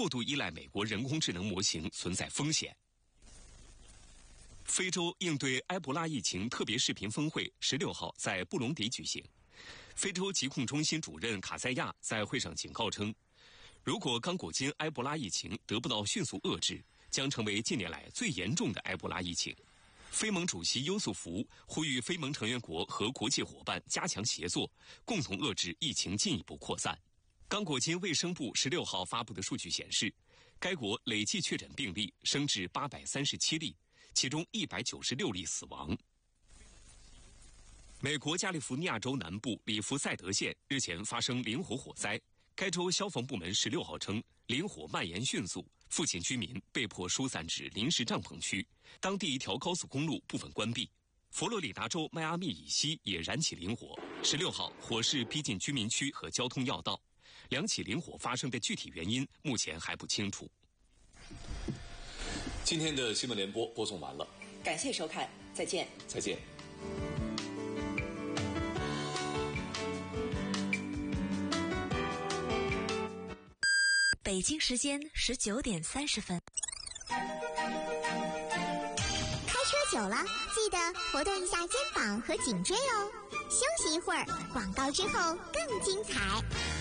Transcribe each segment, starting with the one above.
过度依赖美国人工智能模型存在风险。非洲应对埃博拉疫情特别视频峰会16号在布隆迪举行。非洲疾控中心主任卡塞亚在会上警告称，如果刚果金埃博拉疫情得不到迅速遏制，将成为近年来最严重的埃博拉疫情。非盟主席优素福呼吁非盟成员国和国际伙伴加强协作，共同遏制疫情进一步扩散。刚果金卫生部16号发布的数据显示，该国累计确诊病例升至837例，其中196例死亡。美国加利福尼亚州南部里弗赛德县日前发生林火火灾，该州消防部门16号称，林火蔓延迅速，附近居民被迫疏散至临时帐篷区，当地一条高速公路部分关闭。佛罗里达州迈阿密以西也燃起林火，16号火势逼近居民区和交通要道，两起林火发生的具体原因目前还不清楚。 今天的新闻联播播送完了， 感谢收看，再见。 再见。 北京时间19点30分。 开车久了，记得活动一下肩膀和颈椎哦。休息一会儿，广告之后更精彩。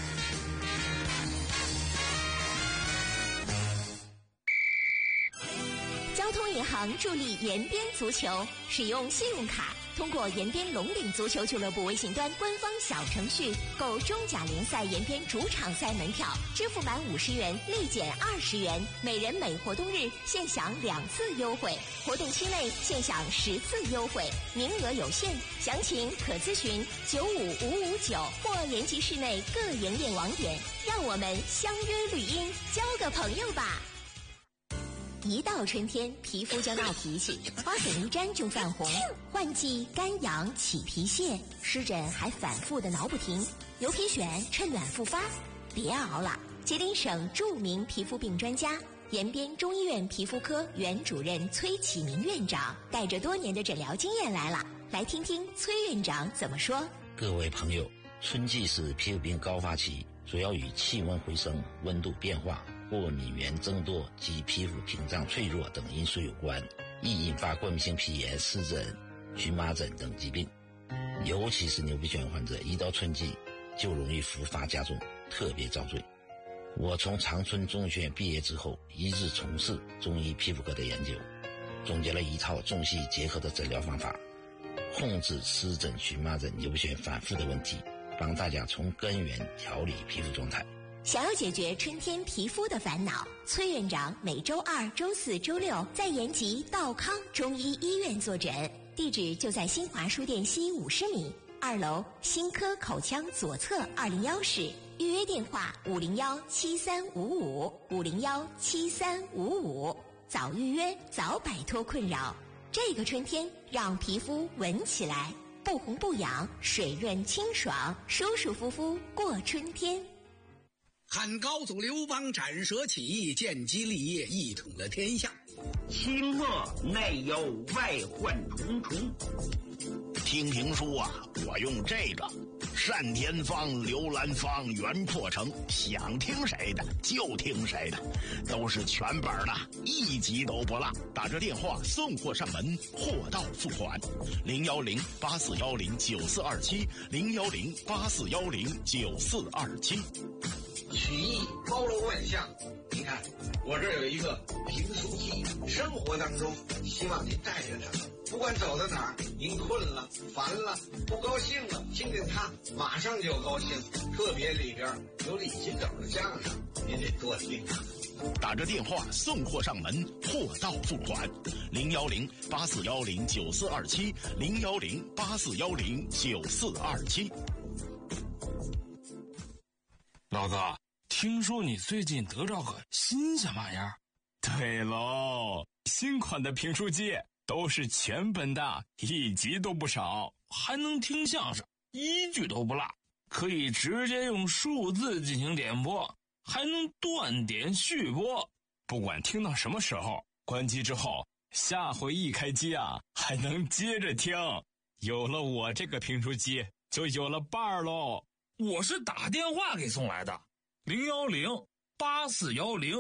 交通银行助力延边足球，使用信用卡通过延边龙岭足球俱乐部微信端官方小程序购中甲联赛延边主场赛门票，支付满50元立减20元，每人每活动日限享2次优惠，活动期内限享10次优惠，名额有限，详情可咨询95559或延吉市内各营业网点。让我们相约绿荫，交个朋友吧。一到春天，皮肤就闹脾气，花粉一沾就泛红，换季干痒起皮屑，湿疹还反复的挠不停，牛皮癣趁暖复发。别熬了，吉林省著名皮肤病专家延边中医院皮肤科原主任崔启明院长带着多年的诊疗经验来了，来听听崔院长怎么说。 各位朋友，春季是皮肤病高发期，主要与气温回升、温度变化、过敏原增多及皮肤屏障脆弱等因素有关，易引发过敏性皮炎、湿疹、荨麻疹等疾病。尤其是牛皮癣患者，一到春季就容易复发加重，特别遭罪。我从长春中学院毕业之后，一直从事中医皮肤科的研究，总结了一套中西结合的诊疗方法，控制湿疹、荨麻疹、牛皮癣反复的问题，帮大家从根源调理皮肤状态。 想要解决春天皮肤的烦恼，崔院长每周二、周四、周六在延吉道康中医医院坐诊，地址就在新华书店西50米2楼新科口腔左侧201室，预约电话5017355，5017355，早预约早摆脱困扰。这个春天让皮肤闻起来，不红不痒，水润清爽，舒舒服服过春天。 汉高祖刘邦斩蛇起义，建基立业，一统了天下。 清末内有外患重重。 听评书啊，我用这个单田芳、刘兰芳、袁阔成，想听谁的就听谁的，都是全本的，一集都不落。打这电话送货上门，货到付款。010-8410-9427，010-8410-9427。 曲艺包罗万象，你看我这儿有一个评书机，生活当中希望您带着它，不管走到哪儿，您困了、烦了、不高兴了，听听它马上就高兴。特别里边有李金斗的相声，您得多听啊。 打着电话送货上门，货到付款。010-8410-9427，010-8410-9427。 老哥，听说你最近得着个新鲜玩意儿？ 对喽，新款的评书机都是全本的，一集都不少， 还能听相声，一句都不落，可以直接用数字进行点播，还能断点续播。 不管听到什么时候，关机之后，下回一开机啊，还能接着听。有了我这个评书机，就有了伴儿喽。 我是打电话给送来的，010-8410